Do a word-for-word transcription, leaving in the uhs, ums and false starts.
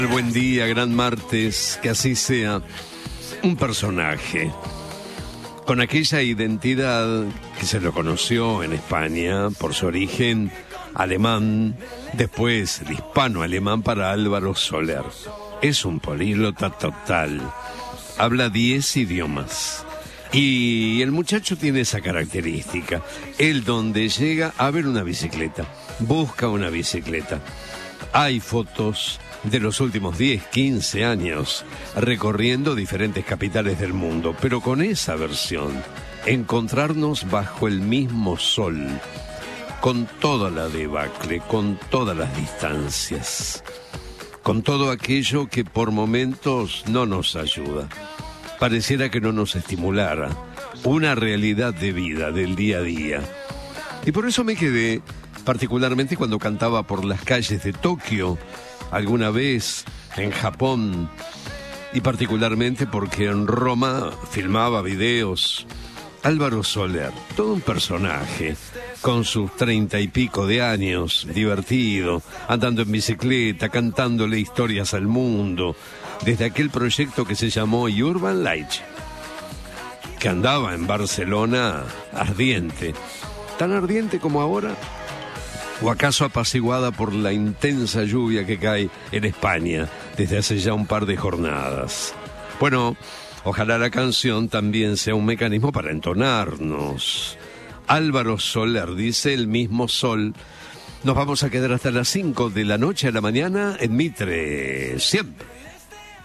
Buen día, gran martes, que así sea. Un personaje con aquella identidad que se lo conoció en España por su origen alemán, después el hispano-alemán para Álvaro Soler. Es un políglota total, habla diez idiomas. Y el muchacho tiene esa característica. Él donde llega a ver una bicicleta, busca una bicicleta. Hay fotos de los últimos diez, quince años recorriendo diferentes capitales del mundo, pero con esa versión, encontrarnos bajo el mismo sol, con toda la debacle, con todas las distancias, con todo aquello que por momentos no nos ayuda. Pareciera que no nos estimulara una realidad de vida del día a día. Y por eso me quedé, particularmente cuando cantaba por las calles de Tokio, alguna vez en Japón, y particularmente porque en Roma filmaba videos. Álvaro Soler, todo un personaje, con sus treinta y pico de años, divertido, andando en bicicleta, cantándole historias al mundo, desde aquel proyecto que se llamó Urban Light, que andaba en Barcelona ardiente, tan ardiente como ahora, o acaso apaciguada por la intensa lluvia que cae en España desde hace ya un par de jornadas. Bueno, ojalá la canción también sea un mecanismo para entonarnos. Álvaro Soler dice el mismo sol. Nos vamos a quedar hasta las cinco de la noche a la mañana en Mitre, siempre.